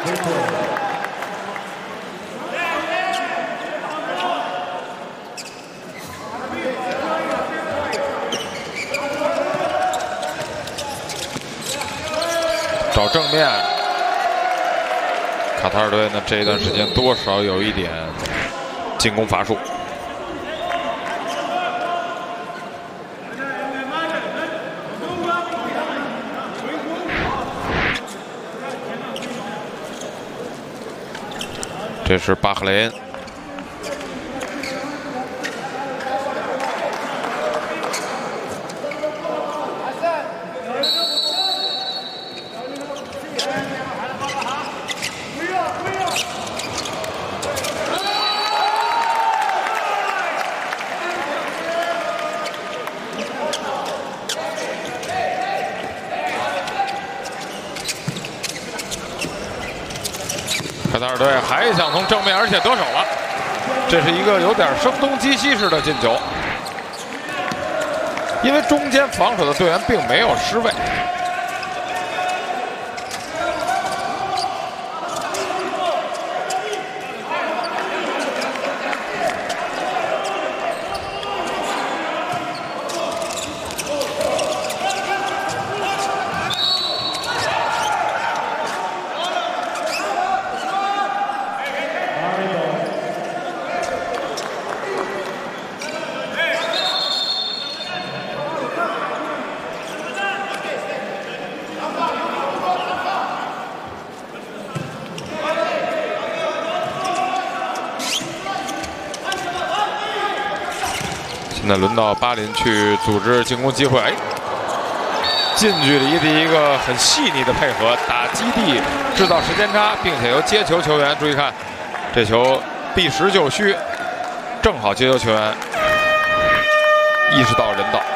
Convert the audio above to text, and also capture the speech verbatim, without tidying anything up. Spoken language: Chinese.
找正面，卡塔尔队呢这一段时间多少有一点进攻乏术。这是巴赫雷恩。 卡塔尔队还想从正面，而且得手了，这是一个有点声东击西式的进球，因为中间防守的队员并没有失位。 现在轮到巴林去组织进攻机会，哎，近距离的一个很细腻的配合，打基地制造时间差，并且由接球球员注意看，这球避实就虚，正好接球球员意识到人到。